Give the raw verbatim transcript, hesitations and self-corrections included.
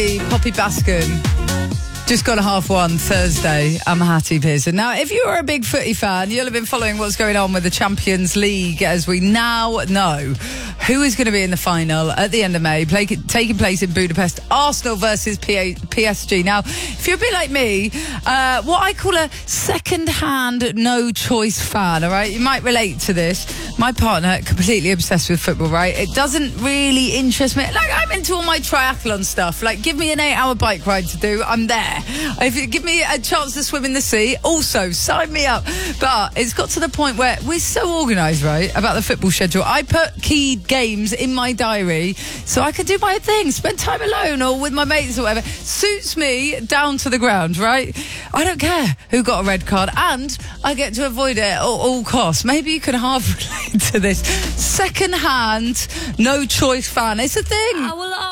Poppy Bascom. Just gone half one Thursday. I'm Hattie Pearson. Now, if you are a big footy fan, you'll have been following what's going on with the Champions League, as we now know who is going to be in the final at the end of May, play, taking place in Budapest. Arsenal versus P S G. Now, if you're a bit like me, uh, what I call a second-hand, no-choice fan, all right? You might relate to this. My partner, completely obsessed with football, right? It doesn't really interest me. Like, I'm into all my triathlon stuff. Like, give me an eight-hour bike ride to do, I'm there. If you give me a chance to swim in the sea, also, sign me up. But it's got to the point where we're so organised, right, about the football schedule. I put key games in my diary so I can do my thing, spend time alone or with my mates or whatever. Suits me down to the ground, right? I don't care who got a red card, and I get to avoid it at all costs. Maybe you can half relate to this. Second-hand, no-choice fan. It's a thing. I will